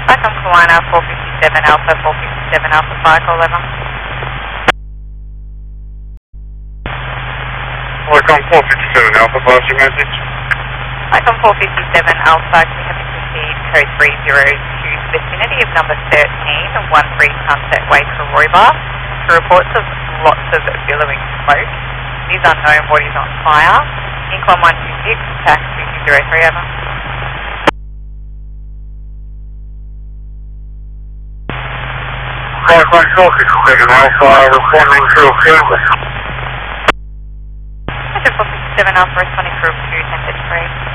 Icon Kawana 457 Alpha 457 Alpha 5 call over. Icon 457 Alpha, pass your message. Icon 457 Alpha, can you have me proceed code 302 to the vicinity of number 13 and 13 Sunset Way to Roybar for reports of lots of billowing smoke. It is unknown what is on fire. Incline 126, taxi 203 over. Icon 457 Alpha, responding to a field. Icon 457 Alpha responding for 2 10 3.